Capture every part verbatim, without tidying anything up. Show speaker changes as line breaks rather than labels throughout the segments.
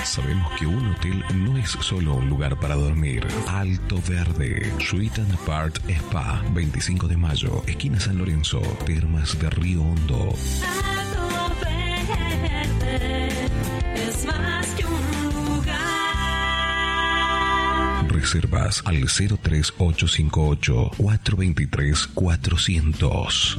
Sabemos que un hotel no es solo un lugar para dormir. Alto Verde, Suite and Apart Spa, veinticinco de mayo, esquina San Lorenzo, Termas de Río Hondo.
Alto Verde es más que un lugar.
Reservas al cero tres ocho cinco ocho, cuatro dos tres, cuatrocientos.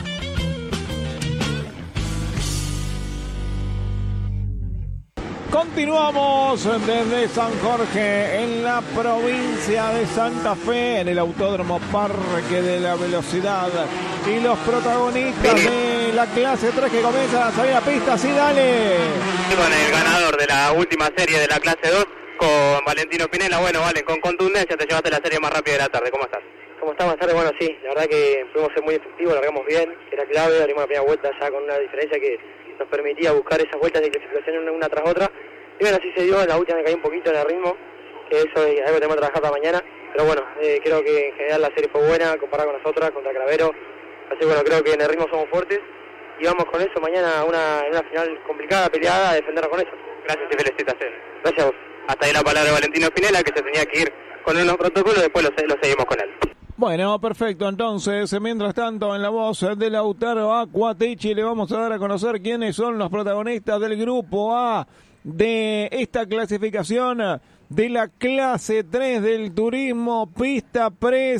Continuamos desde San Jorge, en la provincia de Santa Fe, en el Autódromo Parque de la Velocidad. Y los protagonistas de la clase tres que comienzan a salir a pista. Sí, dale.
Con el ganador de la última serie de la clase dos, con Valentino Pinela. Bueno, Valen, con contundencia te llevaste la serie más rápida de la tarde. ¿Cómo estás?
¿Cómo estás? Buenas tardes. Bueno, sí, la verdad que pudimos ser muy efectivos, largamos bien, era clave, abrimos la primera vuelta ya con una diferencia que nos permitía buscar esas vueltas de clasificación una, una tras otra. Y bueno, así se dio, en la última me caí un poquito en el ritmo, que eso es algo que tenemos que trabajar para mañana. Pero bueno, eh, creo que en general la serie fue buena, comparada con las otras, contra Cravero. Así que bueno, creo que en el ritmo somos fuertes y vamos con eso mañana una, en una final complicada, peleada, a defendernos con eso.
Gracias y felicitaciones.
Gracias a vos.
Hasta ahí la palabra de Valentino Pinela, que se tenía que ir con unos protocolos, después lo, lo seguimos con él.
Bueno, perfecto. Entonces, mientras tanto, en la voz de Lautaro Acquatici le vamos a dar a conocer quiénes son los protagonistas del grupo A de esta clasificación de la clase tres del turismo. Pista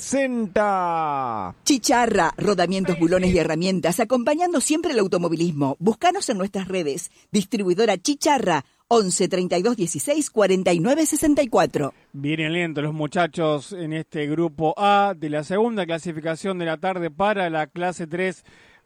presenta
Chicharra, rodamientos, bulones y herramientas, acompañando siempre el automovilismo. Búscanos en nuestras redes. Distribuidora Chicharra, once, treinta y dos, dieciséis, cuarenta y nueve, sesenta y cuatro.
Vienen lentos los muchachos en este grupo A de la segunda clasificación de la tarde para la clase tres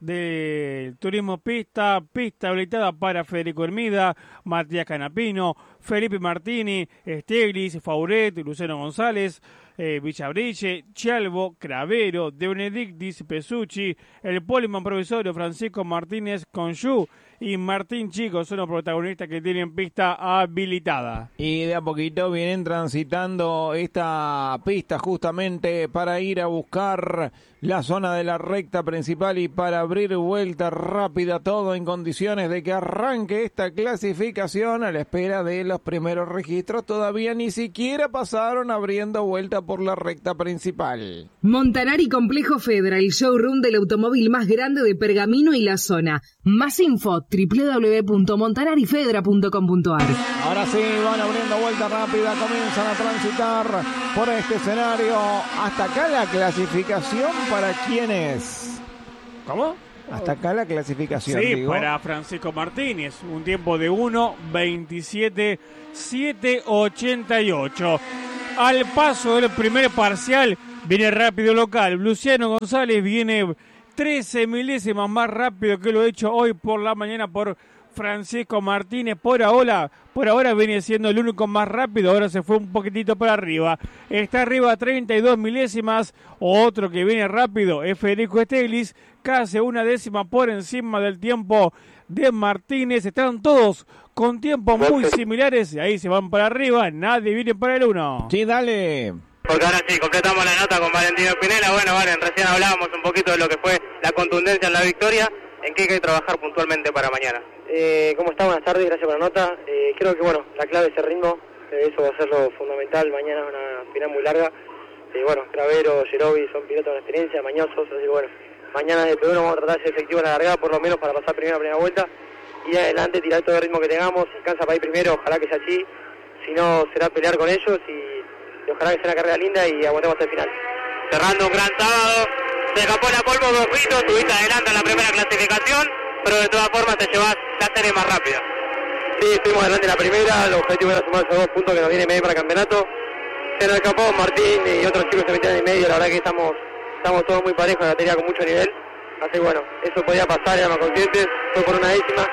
del turismo pista, pista habilitada para Federico Hermida, Matías Canapino, Felipe Martini, Steglis, Fauret, Luciano González, eh, Villabrille, Chalvo, Cravero, De Benedictis, Pesucci, el Poliman provisorio Francisco Martínez Conjú y Martín Chico son los protagonistas que tienen pista habilitada.
Y de a poquito vienen transitando esta pista justamente para ir a buscar la zona de la recta principal y para abrir vuelta rápida, todo en condiciones de que arranque esta clasificación a la espera de los primeros registros. Todavía ni siquiera pasaron abriendo vuelta por la recta principal.
Montanari Complejo Fedra, el showroom del automóvil más grande de Pergamino y la zona. Más info, doble u doble u doble u punto montanari fedra punto com punto a r.
Ahora sí, van abriendo vuelta rápida, comienzan a transitar por este escenario. Hasta acá la clasificación para quiénes.
¿Cómo?
Hasta acá la clasificación.
Sí,
digo.
para Francisco Martínez, un tiempo de uno veintisiete setecientos ochenta y ocho. Al paso del primer parcial, viene rápido local. Luciano González viene trece milésimas más rápido que lo hecho hoy por la mañana por Francisco Martínez. Por ahora, por ahora viene siendo el único más rápido, ahora se fue un poquitito para arriba. Está arriba treinta y dos milésimas, otro que viene rápido es Federico Steglis, casi una décima por encima del tiempo de Martínez. Están todos con tiempos muy similares y ahí se van para arriba, nadie viene para el uno.
Sí, dale.
Porque ahora sí, completamos la nota con Valentino Pinela. Bueno, Valen, recién hablábamos un poquito de lo que fue la contundencia en la victoria. ¿En qué hay que trabajar puntualmente para mañana?
Eh, ¿Cómo está? Buenas tardes, gracias por la nota. Eh, creo que bueno, la clave es el ritmo, eh, eso va a ser lo fundamental. Mañana es una final muy larga. Eh, bueno, Cravero, Gerovi son pilotos de experiencia, mañosos, así que bueno, mañana desde P uno vamos a tratar de ser efectivos en la largada, por lo menos para pasar primera primera vuelta. Y adelante tirar todo el ritmo que tengamos, si alcanza para ir primero, ojalá que sea así. Si no, será pelear con ellos y, y ojalá que sea una carrera linda y aguantemos hasta el final.
Cerrando un gran sábado, se escapó la polvo Bojito, estuviste adelante en la primera clasificación, pero de todas formas te llevas la serie más rápida.
Sí, estuvimos adelante en la primera, el objetivo era sumar esos dos puntos que nos viene medio para el campeonato. Se nos escapó Martín y otros chicos se metieron en medio, la verdad que estamos, estamos todos muy parejos, la batería con mucho nivel. Así que bueno, eso podía pasar, éramos conscientes, fue por una décima.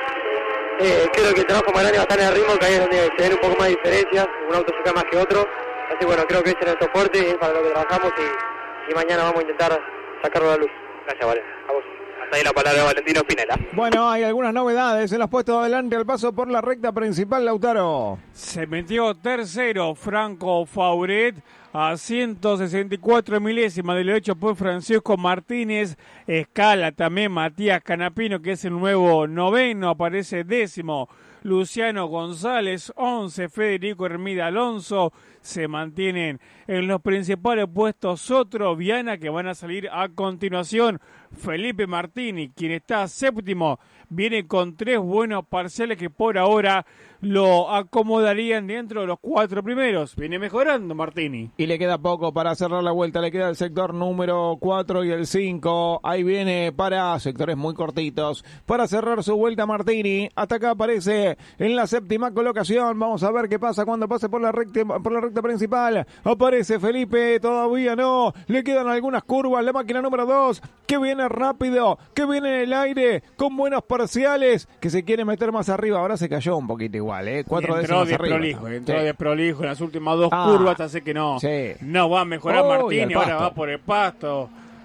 Eh, creo que el trabajo más grande va a estar en el ritmo, que ahí es donde se ven un poco más de diferencias, un auto choca más que otro. Así que bueno, creo que ese es nuestro fuerte y es para lo que trabajamos y, y mañana vamos a intentar sacarlo a la luz.
Gracias, Valen. A vos. Hasta ahí la palabra de Valentino Pinela.
Bueno, hay algunas novedades en los puestos de adelante al paso por la recta principal, Lautaro.
Se metió tercero Franco Fauret a ciento sesenta y cuatro milésimas de lo hecho por Francisco Martínez. Escala también Matías Canapino, que es el nuevo noveno, aparece décimo Luciano González, once Federico Hermida Alonso, se mantienen en los principales puestos Sotro, Viana, que van a salir a continuación. Felipe Martini, quien está séptimo, viene con tres buenos parciales que por ahora lo acomodarían dentro de los cuatro primeros. Viene mejorando Martini.
Y le queda poco para cerrar la vuelta, le queda el sector número cuatro y el cinco. Ahí viene para sectores muy cortitos, para cerrar su vuelta Martini. Hasta acá aparece en la séptima colocación. Vamos a ver qué pasa cuando pase por la recta, por la recta principal. Aparece Felipe, todavía no. Le quedan algunas curvas. La máquina número dos, que viene rápido, que viene en el aire, con buenos parciales, que se quiere meter más arriba. Ahora se cayó un poquito igual, ¿eh? Cuatro
entró
décimas
de
arriba.
prolijo, entró
Sí.
de prolijo en las últimas dos
Ah,
curvas, así que no,
sí.
no va a mejorar
Oh,
Martini,
y al
ahora
pasto.
va por el pasto.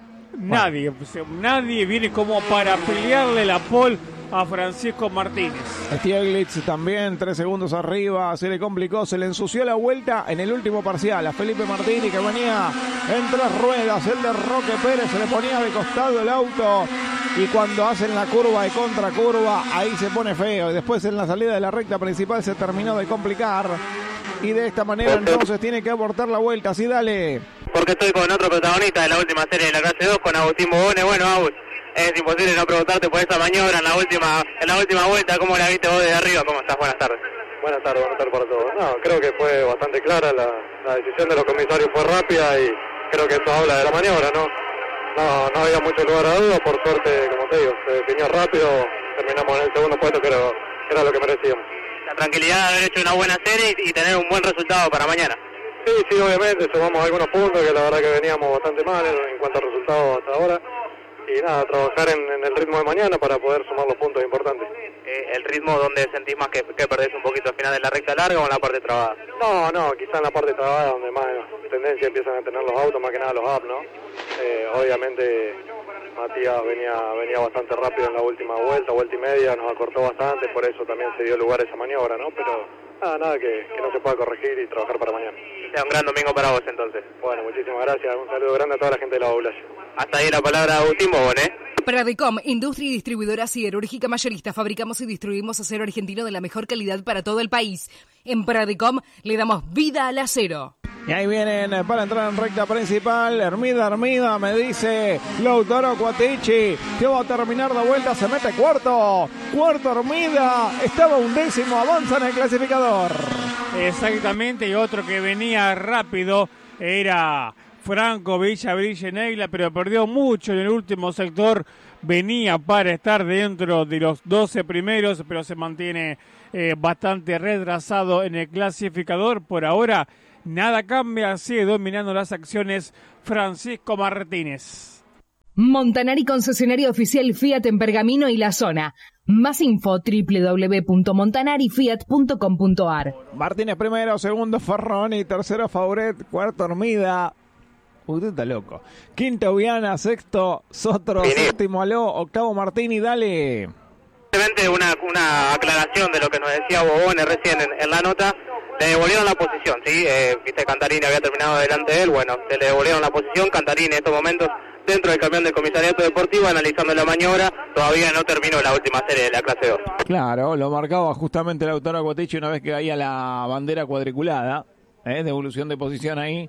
Nadie, nadie viene como para pelearle la pole a Francisco Martínez.
Stieglitz también, tres segundos arriba, se le complicó, se le ensució la vuelta en el último parcial a Felipe Martini, que venía en tres ruedas. El de Roque Pérez se le ponía de costado el auto, y cuando hacen la curva de contracurva, ahí se pone feo. Y después en la salida de la recta principal se terminó de complicar, y de esta manera entonces tiene que abortar la vuelta. Así dale.
Porque estoy con otro protagonista de la última serie de la clase dos, con Agustín Bogone. Bueno, Agus, es imposible no preguntarte por esa maniobra en la última en la última vuelta. ¿Cómo la viste vos desde arriba? ¿Cómo estás? Buenas tardes.
Buenas tardes, buenas tardes para todos. No, creo que fue bastante clara la, la decisión de los comisarios, fue rápida y creo que eso habla de la maniobra, ¿no? No, no había mucho lugar a duda, por suerte, como te digo, se definió rápido, terminamos en el segundo puesto, que era, que era lo que merecíamos.
La tranquilidad de haber hecho una buena serie y tener un buen resultado para mañana.
Sí, sí, obviamente, sumamos algunos puntos que la verdad que veníamos bastante mal en, en cuanto a resultados hasta ahora. Y nada, trabajar en, en el ritmo de mañana para poder sumar los puntos importantes.
Eh, ¿El ritmo donde sentís más que, que perdés un poquito al final de la recta larga o en la parte trabada?
No, no, quizá en la parte trabada donde más tendencia empiezan a tener los autos, más que nada los up, ¿no? Eh, obviamente Matías venía venía bastante rápido en la última vuelta, vuelta y media, nos acortó bastante, por eso también se dio lugar a esa maniobra, ¿no? Pero nada, nada que, que no se pueda corregir y trabajar para mañana.
Sea un gran domingo para vos entonces.
Bueno, muchísimas gracias, un saludo grande a toda la gente de la Baulayo.
Hasta ahí la palabra de Agustín Bogone.
Pradecom, industria y distribuidora siderúrgica mayorista. Fabricamos y distribuimos acero argentino de la mejor calidad para todo el país. En Pradecom le damos vida al acero.
Y ahí vienen para entrar en recta principal. Hermida, Hermida, me dice Lautaro Cuatichi, que va a terminar la vuelta, se mete cuarto. Cuarto Hermida, estaba undécimo, avanza en el clasificador.
Exactamente, y otro que venía rápido era Franco Villabrille-Neila, pero perdió mucho en el último sector. Venía para estar dentro de los doce primeros, pero se mantiene eh, bastante retrasado en el clasificador. Por ahora, nada cambia, sigue dominando las acciones Francisco Martínez.
Montanari, concesionario oficial Fiat en Pergamino y la zona. Más info doble u doble u doble u punto montanari fiat punto com punto a r.
Martínez primero, segundo Ferroni, tercero Fauret, cuarto Hermida. Uy, tú estás loco. Quinto Viana, sexto Sotro,
Bien.
séptimo Aló, octavo Martini, dale.
Simplemente una, una aclaración de lo que nos decía Bogone recién en, en la nota. Le devolvieron la posición, ¿sí? Eh, viste, Cantarini había terminado delante de él. Bueno, se le devolvieron la posición. Cantarini en estos momentos dentro del camión del comisariato deportivo analizando la maniobra. Todavía no terminó la última serie de la clase dos.
Claro, lo marcaba justamente el autor Aguatichi una vez que caía la bandera cuadriculada, ¿eh? Devolución de posición ahí.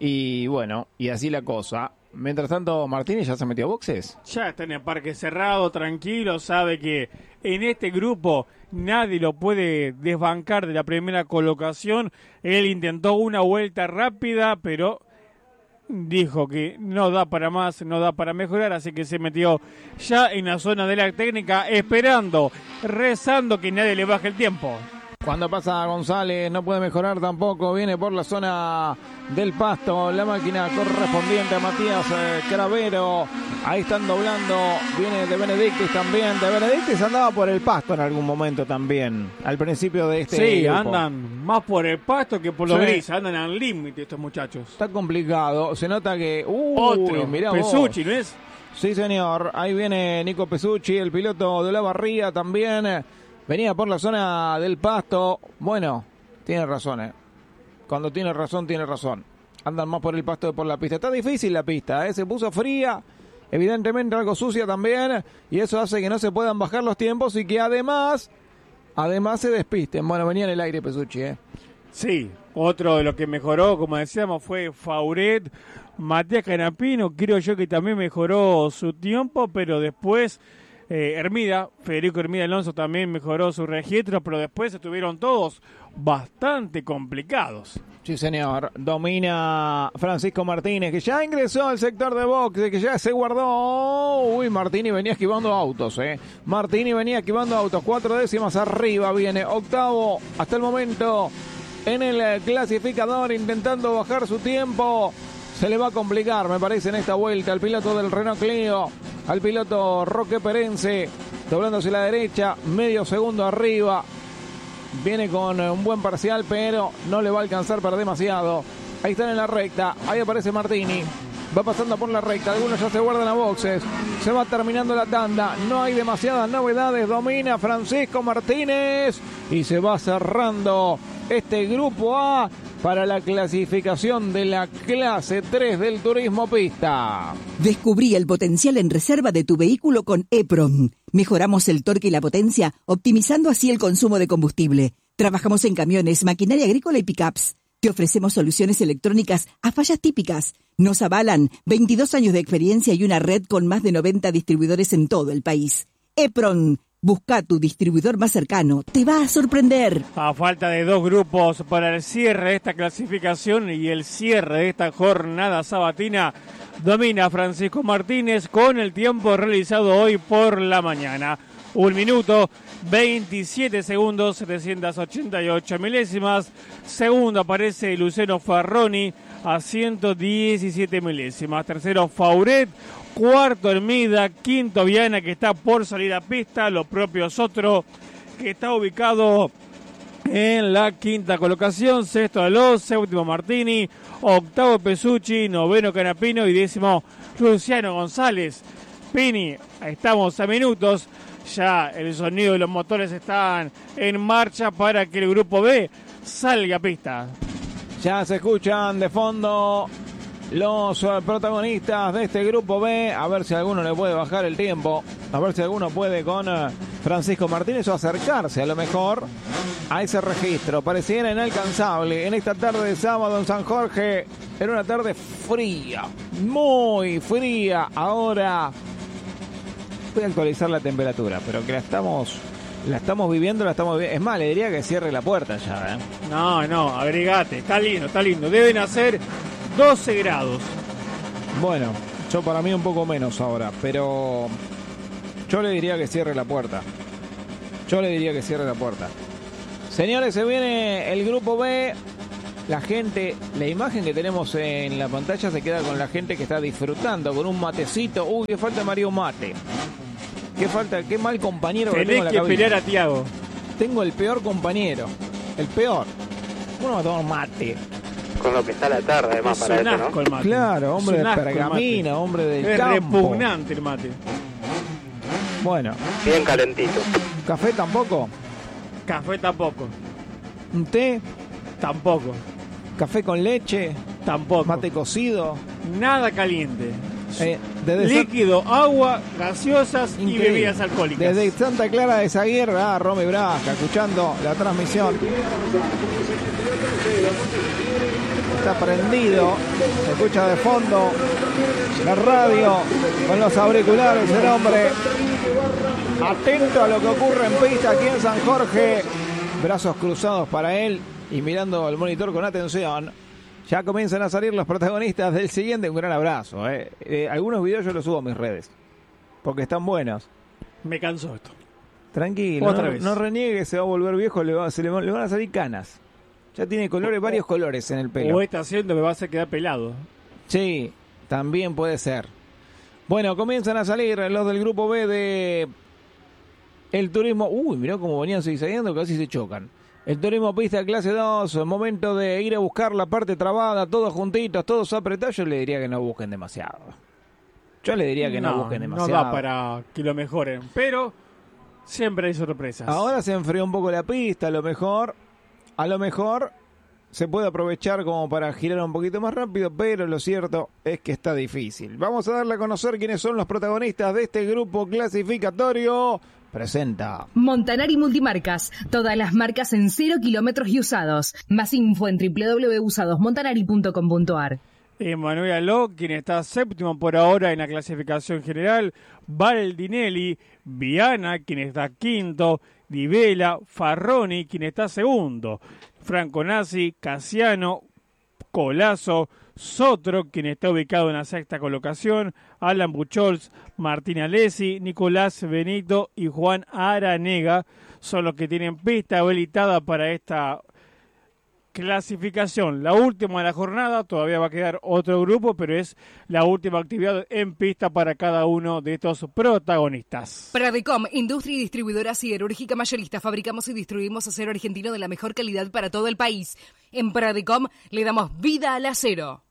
Y bueno, y así la cosa. Mientras tanto, Martínez ya se metió a boxes.
Ya está en el parque cerrado, tranquilo, sabe que en este grupo nadie lo puede desbancar de la primera colocación. Él intentó una vuelta rápida, pero dijo que no da para más, no da para mejorar, así que se metió ya en la zona de la técnica, esperando, rezando que nadie le baje el tiempo.
Cuando pasa González no puede mejorar tampoco, viene por la zona del pasto, la máquina correspondiente a Matías eh, Cravero, ahí están doblando, viene de Benedictis también, de Benedictis andaba por el pasto en algún momento también, al principio de este
Sí,
grupo.
andan más por el pasto que por lo
Sí.
gris, andan al límite estos muchachos.
Está complicado, se nota que... Uh,
Otro,
mirá
Pesucci,
vos.
¿no es?
Sí, señor, ahí viene Nico Pesucci, el piloto de la Barría también. Venía por la zona del pasto. Bueno, tiene razón, ¿eh? Cuando tiene razón, tiene razón. Andan más por el pasto que por la pista. Está difícil la pista, ¿eh? Se puso fría, evidentemente algo sucia también. Y eso hace que no se puedan bajar los tiempos y que además Además se despisten. Bueno, venía en el aire Pesucci, ¿eh?
Sí, otro de los que mejoró, como decíamos, fue Fauret. Matías Canapino, creo yo que también mejoró su tiempo, pero después eh, Hermida, Federico Hermida Alonso también mejoró su registro, pero después estuvieron todos bastante complicados.
Sí, señor. Domina Francisco Martínez, que ya ingresó al sector de boxe, que ya se guardó. Uy, Martini venía esquivando autos, ¿eh? Martini venía esquivando autos. Cuatro décimas arriba viene. Octavo hasta el momento en el clasificador, intentando bajar su tiempo. Se le va a complicar, me parece, en esta vuelta al piloto del Renault Clio, al piloto Roque Perense, doblándose a la derecha, medio segundo arriba. Viene con un buen parcial, pero no le va a alcanzar para demasiado. Ahí están en la recta, ahí aparece Martini. Va pasando por la recta, algunos ya se guardan a boxes. Se va terminando la tanda, no hay demasiadas novedades. Domina Francisco Martínez y se va cerrando este grupo A para la clasificación de la clase tres del turismo pista.
Descubrí el potencial en reserva de tu vehículo con EPRON. Mejoramos el torque y la potencia, optimizando así el consumo de combustible. Trabajamos en camiones, maquinaria agrícola y pickups. Te ofrecemos soluciones electrónicas a fallas típicas. Nos avalan veintidós años de experiencia y una red con más de noventa distribuidores en todo el país. EPRON. Busca tu distribuidor más cercano, te va a sorprender.
A falta de dos grupos para el cierre de esta clasificación y el cierre de esta jornada sabatina, domina Francisco Martínez con el tiempo realizado hoy por la mañana. Un minuto, veintisiete segundos, setecientos ochenta y ocho milésimas. Segundo aparece Luciano Farroni a ciento diecisiete milésimas. Tercero Fauret. Cuarto Hermida, quinto Viana, que está por salir a pista, lo propio Sotro, que está ubicado en la quinta colocación, sexto Alós, séptimo Martini, octavo Pesucci, noveno Canapino y décimo Luciano González. Pini, estamos a minutos, ya el sonido de los motores están en marcha para que el grupo B salga a pista.
Ya se escuchan de fondo los protagonistas de este grupo B, a ver si alguno le puede bajar el tiempo, a ver si alguno puede con Francisco Martínez o acercarse a lo mejor a ese registro. Pareciera inalcanzable en esta tarde de sábado en San Jorge. Era una tarde fría, muy fría. Ahora voy a actualizar la temperatura, pero que la estamos la estamos viviendo, la estamos viviendo. Es más, le diría que cierre la puerta ya, ¿eh?
No, no, abrigate, está lindo, está lindo. Deben hacer doce grados.
Bueno, yo para mí un poco menos ahora, pero yo le diría que cierre la puerta. Yo le diría que cierre la puerta. Señores, se viene el grupo B. La gente, la imagen que tenemos en la pantalla se queda con la gente que está disfrutando con un matecito. Uy, qué falta Mario Mate. Qué falta, qué mal compañero que tengo en la cabina.
Tenés que pelear a Tiago.
Tengo el peor compañero. El peor. ¿Cómo no va a tomar mate?
Con lo que está la tarde, además,
Es
para
un
eso,
asco
¿no?
el mate.
Claro, hombre
Es un
de
asco el
pergamino,
mate.
hombre del
Es
campo.
repugnante el mate.
Bueno,
Bien calentito.
¿café tampoco?
Café tampoco.
¿Un té?
Tampoco.
¿Café con leche?
Tampoco.
¿Mate cocido?
Nada caliente.
Eh, desde
Líquido, agua, gaseosas y
Increíble.
bebidas alcohólicas.
Desde Santa Clara de Zaguirre, ah, Romy Braga, escuchando la transmisión. Está prendido, se escucha de fondo la radio con los auriculares, el hombre atento a lo que ocurre en pista aquí en San Jorge. Brazos cruzados para él y mirando el monitor con atención. Ya comienzan a salir los protagonistas del siguiente. Un gran abrazo. Eh. Eh, algunos videos yo los subo a mis redes porque están buenos.
Me cansó esto.
Tranquilo,
Otra
no,
vez.
no reniegue, se va a volver viejo, le, va, se le, va- le van a salir canas. Ya tiene colores, varios colores en el pelo.
O está haciendo me va a hacer quedar pelado.
Sí, también puede ser. Bueno, comienzan a salir los del grupo B de el turismo. Uy, mirá cómo venían zigzagueando, casi se chocan. El turismo pista clase dos, momento de ir a buscar la parte trabada, todos juntitos, todos apretados. Yo le diría que no busquen demasiado. Yo le diría que no, busquen demasiado.
No da para que lo mejoren, pero siempre hay sorpresas.
Ahora se enfrió un poco la pista, a lo mejor, a lo mejor se puede aprovechar como para girar un poquito más rápido, pero lo cierto es que está difícil. Vamos a darle a conocer quiénes son los protagonistas de este grupo clasificatorio. presenta
Montanari Multimarcas, todas las marcas en cero kilómetros y usados. Más info en doble u doble u doble u punto usados montanari punto com punto a r.
Emanuel Aló, quien está séptimo por ahora en la clasificación general, Baldinelli, Viana, quien está quinto, Di Vela, Farroni, quien está segundo, Franco Nasi, Casiano, Colazo, Sotro, quien está ubicado en la sexta colocación, Alan Buchholz, Martín Alessi, Nicolás Benito y Juan Aranega son los que tienen pista habilitada para esta clasificación. La última de la jornada, todavía va a quedar otro grupo, pero es la última actividad en pista para cada uno de estos protagonistas.
Pradecom, industria y distribuidora siderúrgica mayorista. Fabricamos y distribuimos acero argentino de la mejor calidad para todo el país. En Pradecom le damos vida al acero.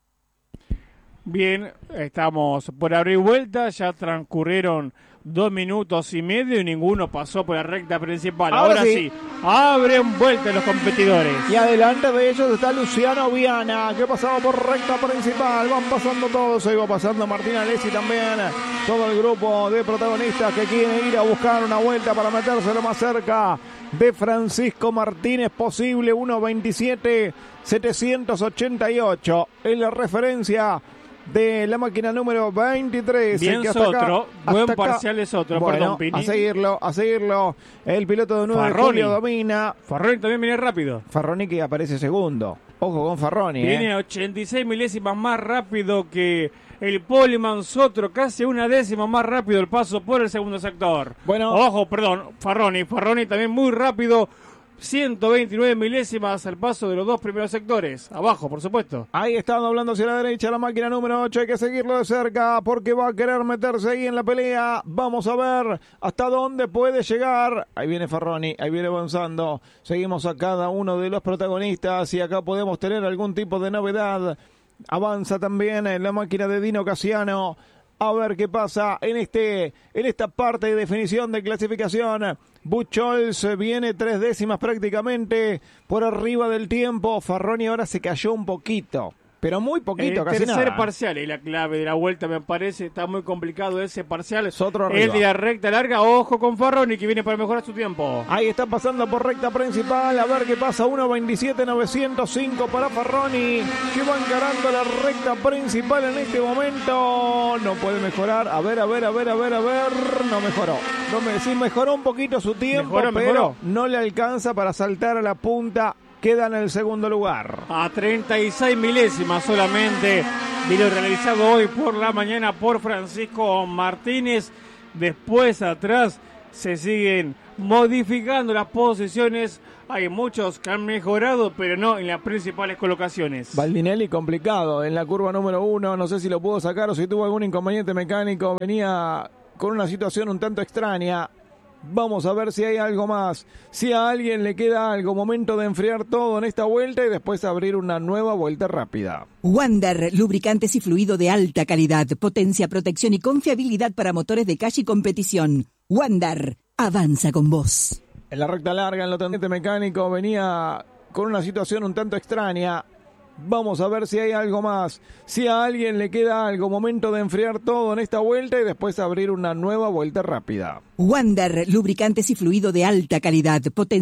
Bien, estamos por abrir vuelta, ya transcurrieron dos minutos y medio y ninguno pasó por la recta principal.
Ahora,
Ahora
sí.
sí, abren vuelta los competidores.
Y adelante de ellos está Luciano Viana, que pasaba por recta principal. Van pasando todos, se iba pasando Martín Alessi también. Todo el grupo de protagonistas que quieren ir a buscar una vuelta para meterse lo más cerca de Francisco Martínez posible. uno veintisiete setecientos ochenta y ocho en la referencia de la máquina número veintitrés.
Bien,
el que hasta
Sotro,
acá,
buen
hasta acá.
parcial de Sotro,
Bueno,
perdón, Pini.
a seguirlo, a seguirlo. El piloto de nueve de
Farroni.
julio domina.
Farroni también viene rápido.
Farroni que aparece segundo. Ojo con Farroni,
Viene
eh.
ochenta y seis milésimas más rápido que el Poleman Sotro, casi una décima más rápido el paso por el segundo sector.
Bueno.
Ojo, perdón, Farroni. Farroni también muy rápido. ciento veintinueve milésimas al paso de los dos primeros sectores. Abajo, por supuesto.
Ahí está doblando hacia la derecha la máquina número ocho. Hay que seguirlo de cerca porque va a querer meterse ahí en la pelea. Vamos a ver hasta dónde puede llegar. Ahí viene Farroni, ahí viene avanzando. Seguimos a cada uno de los protagonistas y acá podemos tener algún tipo de novedad. Avanza también en la máquina de Dino Casiano. A ver qué pasa en este en esta parte de definición de clasificación. Buchholz viene tres décimas prácticamente por arriba del tiempo. Farroni ahora se cayó un poquito, pero muy poquito,
El
casi
tercer
nada.
parcial y la clave de la vuelta, me parece. Está muy complicado ese parcial.
Sotro
El
arriba.
de la recta larga. Ojo con Farroni, que viene para mejorar su tiempo.
Ahí está pasando por recta principal. A ver qué pasa. uno veintisiete novecientos cinco para Farroni, que va encarando la recta principal en este momento. No puede mejorar. A ver, a ver, a ver, a ver, a ver. No mejoró. No me, sí, mejoró un poquito su tiempo,
Mejoró,
pero
mejoró.
no le alcanza para saltar a la punta. Queda en el segundo lugar.
A treinta y seis milésimas solamente de lo realizado hoy por la mañana por Francisco Martínez. Después atrás se siguen modificando las posiciones. Hay muchos que han mejorado, pero no en las principales colocaciones.
Baldinelli complicado en la curva número uno. No sé si lo pudo sacar o si tuvo algún inconveniente mecánico. Venía con una situación un tanto extraña. Vamos a ver si hay algo más. Si a alguien le queda algo, momento de enfriar todo en esta vuelta y después abrir una nueva vuelta rápida.
Wander, lubricantes y fluido de alta calidad, potencia, protección y confiabilidad para motores de calle y competición. Wander, avanza con vos.
En la recta larga, en lo tendiente mecánico, venía con una situación un tanto extraña. Vamos a ver si hay algo más. Si a alguien le queda algo, momento de enfriar todo en esta vuelta y después abrir una nueva vuelta rápida.
Wander, lubricantes y fluido de alta calidad, potencia.